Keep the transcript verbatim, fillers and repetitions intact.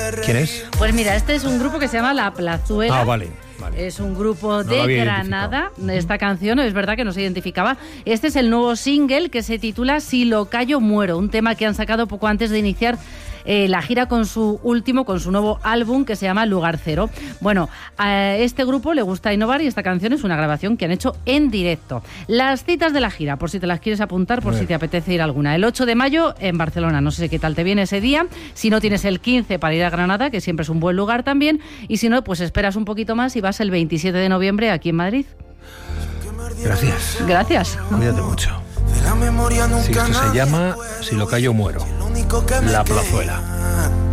¿Quién es? Pues mira, este es un grupo que se llama La Plazuela. Ah, vale. Vale. Es un grupo No de Granada. Esta canción es verdad que no se identificaba. Este es el nuevo single que se titula Si lo callo muero, un tema que han sacado poco antes de iniciar eh, la gira con su último, con su nuevo álbum que se llama Lugar Cero. Bueno, a este grupo le gusta innovar y esta canción es una grabación que han hecho en directo. Las citas de la gira, por si te las quieres apuntar, por si te apetece ir a alguna. El ocho de mayo en Barcelona, no sé qué tal te viene ese día. Si no, tienes el quince para ir a Granada, que siempre es un buen lugar también. Y si no, pues esperas un poquito más y vas el veintisiete de noviembre aquí en Madrid. Gracias. Gracias. Cuídate mucho. Sí, esto se llama Si lo callo muero. La Plazuela.